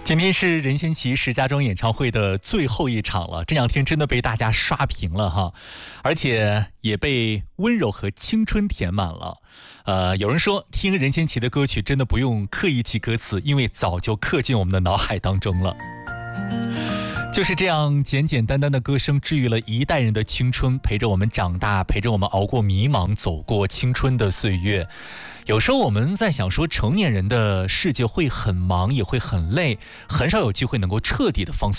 今天是任贤齐石家庄演唱会的最后一场了，这两天真的被大家刷屏了哈，而且也被温柔和青春填满了。有人说听任贤齐的歌曲真的不用刻意记歌词，因为早就刻进我们的脑海当中了。就是这样简简单单的歌声治愈了一代人的青春，陪着我们长大，陪着我们熬过迷茫，走过青春的岁月。有时候我们在想说，成年人的世界会很忙，也会很累，很少有机会能够彻底的放松。